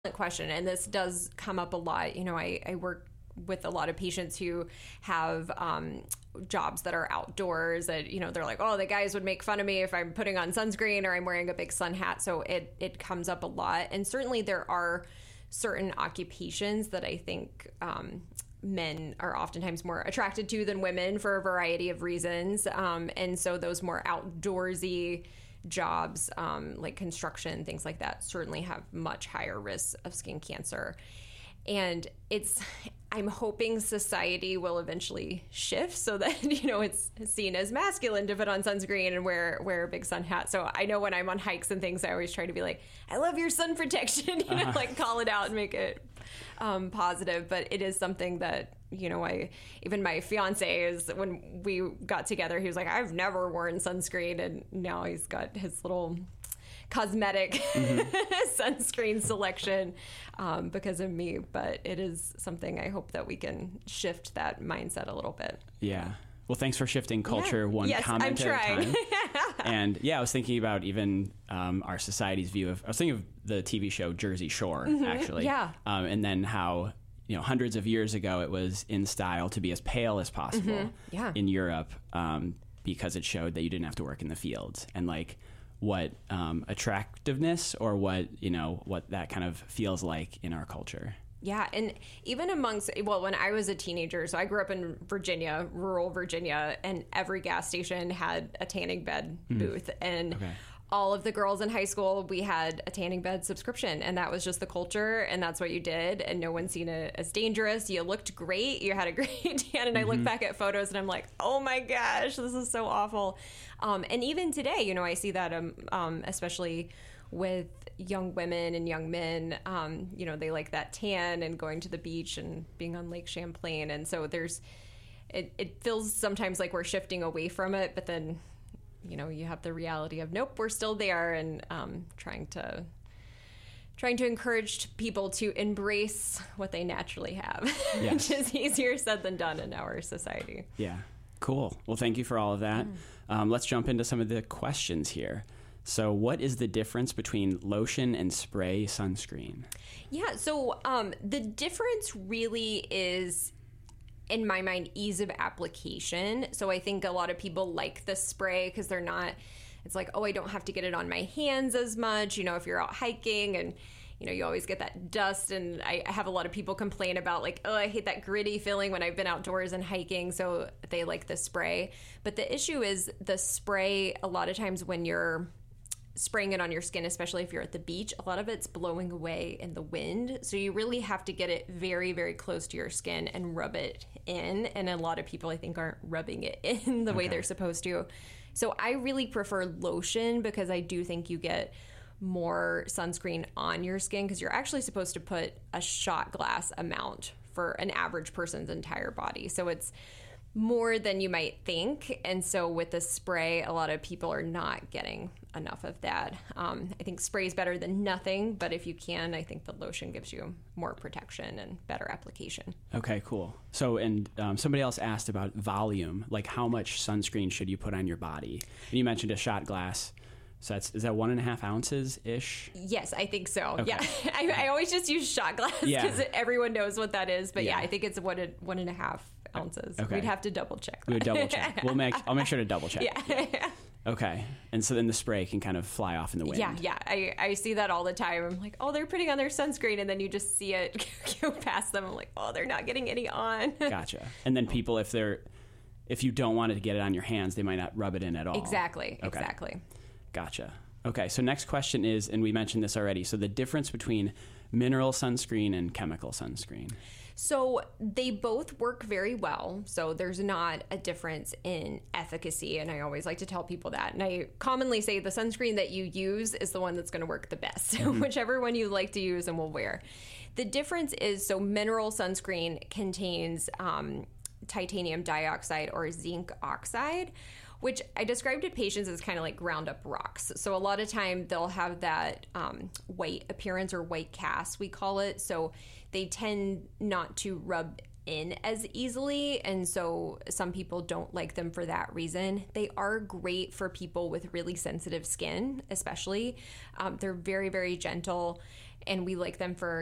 question, and this does come up a lot. I work with a lot of patients who have jobs that are outdoors, and they're like, oh, the guys would make fun of me if I'm putting on sunscreen or I'm wearing a big sun hat. So it comes up a lot, and certainly there are certain occupations that I think men are oftentimes more attracted to than women for a variety of reasons, and so those more outdoorsy jobs, like construction, things like that, certainly have much higher risks of skin cancer. And I'm hoping society will eventually shift so that, it's seen as masculine to put on sunscreen and wear a big sun hat. So I know when I'm on hikes and things, I always try to be like, I love your sun protection, like call it out and make it positive. But it is something that, even my fiance when we got together, he was like, I've never worn sunscreen. And now he's got his little cosmetic sunscreen selection because of me. But it is something I hope that we can shift that mindset a little bit. Yeah. Well, thanks for shifting culture yes, comment I'm trying. at a time. And I was thinking about even our society's view of, I was thinking of the TV show Jersey Shore, actually. Yeah. And then how, hundreds of years ago, it was in style to be as pale as possible in Europe because it showed that you didn't have to work in the fields. And like, what attractiveness or what that kind of feels like in our culture. Yeah, and even when I was a teenager, so I grew up in Virginia, rural Virginia, and every gas station had a tanning bed booth. And all of the girls in high school, we had a tanning bed subscription, and that was just the culture, and that's what you did, and no one seen it as dangerous. You looked great. You had a great tan, and I look back at photos, and I'm like, oh my gosh, this is so awful. And even today, I see that especially with young women and young men, they like that tan and going to the beach and being on Lake Champlain. And so it feels sometimes like we're shifting away from it, but then, you have the reality of, nope, we're still there, and trying to encourage people to embrace what they naturally have, which is easier said than done in our society. Yeah. Cool. Well, thank you for all of that. Let's jump into some of the questions here. So what is the difference between lotion and spray sunscreen? Yeah, so the difference really is, in my mind, ease of application. So I think a lot of people like the spray because it's like, oh, I don't have to get it on my hands as much, if you're out hiking and you always get that dust, and I have a lot of people complain about like, oh, I hate that gritty feeling when I've been outdoors and hiking, so they like the spray. But the issue is the spray, a lot of times when you're spraying it on your skin, especially if you're at the beach, a lot of it's blowing away in the wind. So you really have to get it very, very close to your skin and rub it in. And a lot of people, I think, aren't rubbing it in the way they're supposed to. So I really prefer lotion because I do think you get more sunscreen on your skin because you're actually supposed to put a shot glass amount for an average person's entire body. So it's more than you might think. And so with the spray, a lot of people are not getting enough of that. I think spray is better than nothing, but if you can, I think the lotion gives you more protection and better application. Okay, cool. So, and somebody else asked about volume, like how much sunscreen should you put on your body? And you mentioned a shot glass. So is that 1.5 ounces ish? Yes, I think so. Okay. Yeah, I always just use shot glass because everyone knows what that is. But I think it's 1.5 ounces. Okay. We'd have to double check that. We would double check. I'll make sure to double check. Yeah. Okay. And so then the spray can kind of fly off in the wind. Yeah. I see that all the time. I'm like, oh, they're putting on their sunscreen, and then you just see it go past them. I'm like, oh, they're not getting any on. Gotcha. And then people, if you don't want to get it on your hands, they might not rub it in at all. Exactly. Gotcha. Okay, so next question is, and we mentioned this already, so the difference between mineral sunscreen and chemical sunscreen. So they both work very well. So there's not a difference in efficacy. And I always like to tell people that. And I commonly say the sunscreen that you use is the one that's going to work the best. Whichever one you like to use and will wear. The difference is, so mineral sunscreen contains titanium dioxide or zinc oxide, which I describe to patients as kind of like ground up rocks. So a lot of time they'll have that white appearance or white cast, we call it. So they tend not to rub in as easily. And so some people don't like them for that reason. They are great for people with really sensitive skin, especially. They're very, very gentle. and we like them for